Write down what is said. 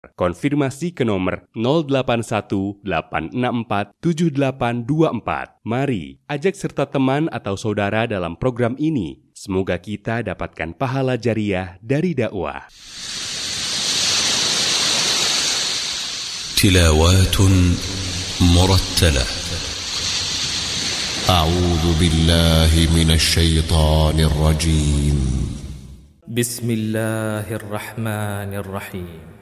Konfirmasi ke nomor 0818647824. Mari ajak serta teman atau saudara dalam program ini. Semoga kita dapatkan pahala jariah dari dakwah. تلاوات مرتلة. أعوذ بالله من الشيطان الرجيم. بسم الله الرحمن الرحيم.